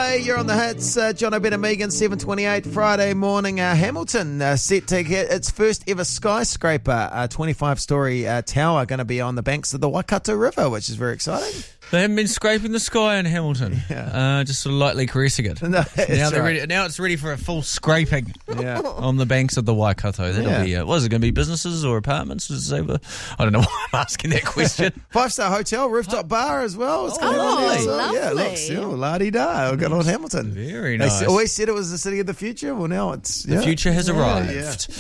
Friday, you're on the hits. John O'Brien and Megan, 7:28 Friday morning. Hamilton set to get its first ever skyscraper, a 25-storey tower, going to be on the banks of the Waikato River, which is very exciting. They haven't been scraping the sky in Hamilton, just sort of lightly caressing it. No, now it's ready for a full scraping on the banks of the Waikato. That'll be, what is it going to be, businesses or apartments? I don't know why I'm asking that question. 5-star hotel, rooftop bar as well. It's lovely. Yeah, looks, la-di-da. Good on Hamilton. Very nice. They always said it was the city of the future. Well, now it's... The future has arrived.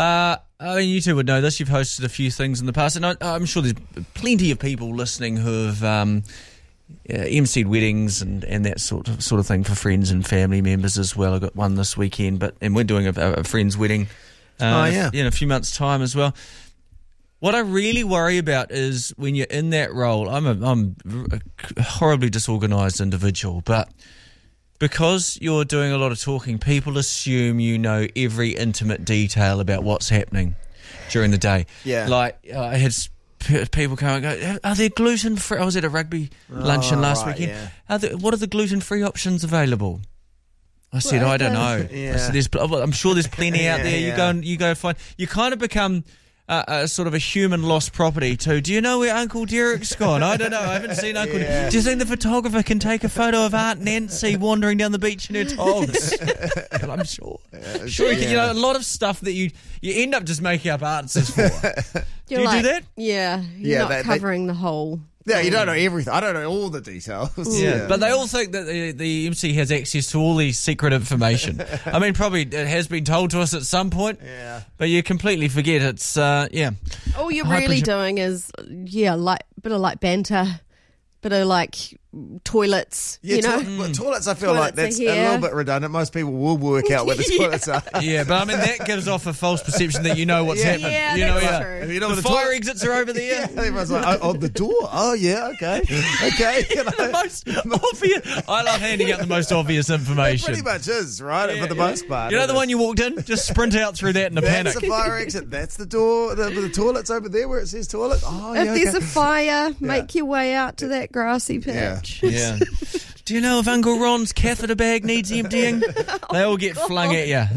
I mean, you two would know this. You've hosted a few things in the past, and I'm sure there's plenty of people listening who have emceed weddings and that sort of thing for friends and family members as well. I got one this weekend, and we're doing a friend's wedding in a few months' time as well. What I really worry about is when you're in that role. I'm a horribly disorganised individual, but because you're doing a lot of talking, people assume you know every intimate detail about what's happening during the day. Yeah. Like, I had people come and go, are there gluten-free... I was at a rugby luncheon last weekend. Yeah. What are the gluten-free options available? I said, I don't know. Yeah. I said, I'm sure there's plenty out there. You go find... You kind of become... sort of a human lost property too. Do you know where Uncle Derek's gone? I don't know. I haven't seen Uncle Derek. Do you think the photographer can take a photo of Aunt Nancy wandering down the beach in her togs? I'm sure. Sure, you know, a lot of stuff that you end up just making up answers for. Do you do that? Yeah. You're not covering the whole... Yeah, you don't know everything. I don't know all the details. Yeah, but they all think that the MC has access to all the secret information. I mean, probably it has been told to us at some point, but you completely forget it's, All you're really doing is, like bit of like banter, bit of like toilets, you know. Toilets, I feel like that's a little bit redundant. Most people will work out where the toilets are. Yeah, but I mean, that gives off a false perception that you know what's happening. Yeah, you know, that's true. You know, the fire exits are over there. Everyone's like, oh, the door? Oh, yeah, okay. Okay. You know. The most obvious. I love handing out the most obvious information. It pretty much is, right, for the most part. You know the one you walked in? Just sprint out through that in a panic. That's the fire exit. That's the door. The toilet's over there where it says toilet. Oh, if there's a fire, make your way out to that grassy patch. Yeah. Do you know if Uncle Ron's catheter bag needs emptying? They all get flung at you.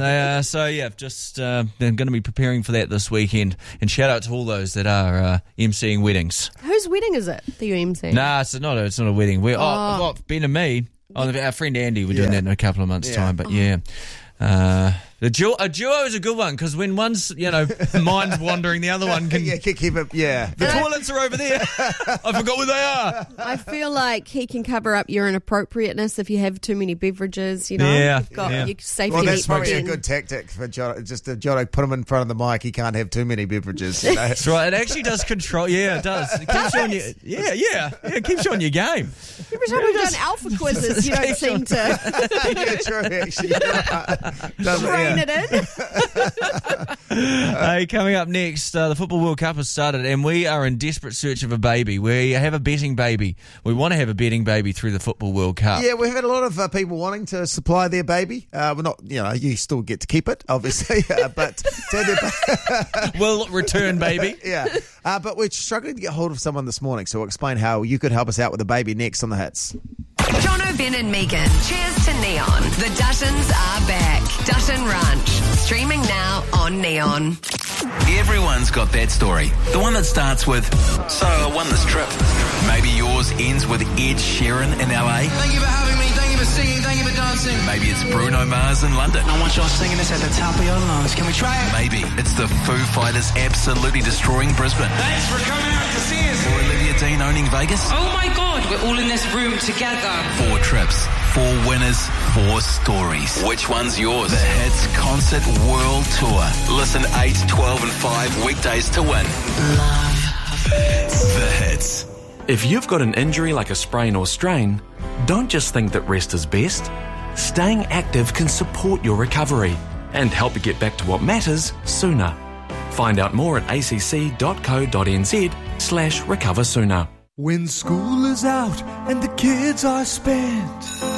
Just they're going to be preparing for that this weekend. And shout out to all those that are emceeing weddings. Whose wedding is it that you're emceeing? Nah, it's not a wedding. Ben and me. Our friend Andy, we're doing that in a couple of months' time. But a duo is a good one because when one's, mind's wandering, the other one can keep it. Yeah, the toilets are over there. I forgot where they are. I feel like he can cover up your inappropriateness if you have too many beverages. You know, you've got your safety. Well, that's probably a good tactic for Jono. Just Jono, put him in front of the mic. He can't have too many beverages. You know? That's right. It actually does control. Yeah, it does. It keeps you on your. It keeps you on your game. Every time we've done alpha quizzes, you don't seem to. Yeah, true. Actually, it in. Hey, coming up next, the Football World Cup has started and we are in desperate search of a baby. We have a betting baby. We want to have a betting baby through the Football World Cup. Yeah, we've had a lot of people wanting to supply their baby. We're not, you still get to keep it, obviously, but we'll return baby. Yeah, but we're struggling to get hold of someone this morning, so we'll explain how you could help us out with a baby next on the hits. John O'Brien and Megan. Cheers to Neon. The Duttons are back. Dutton Ranch. Streaming now on Neon. Everyone's got that story. The one that starts with, so I won this trip. Maybe yours ends with Ed Sheeran in LA. Thank you for having me. Thank you for singing. Thank you for dancing. Maybe it's Bruno Mars in London. I want y'all singing this at the top of your lungs. Can we try it? Maybe it's the Foo Fighters absolutely destroying Brisbane. Thanks for coming out to see us. Or Olivia Dean owning Vegas. Oh my God, we're all in this room together. 4 trips, 4 winners, 4 stories. Which one's yours? The Hits Concert World Tour. Listen 8, 12 and 5 weekdays to win. Love The Hits. If you've got an injury like a sprain or strain, don't just think that rest is best. Staying active can support your recovery and help you get back to what matters sooner. Find out more at acc.co.nz/recoversooner. When school is out and the kids are spent,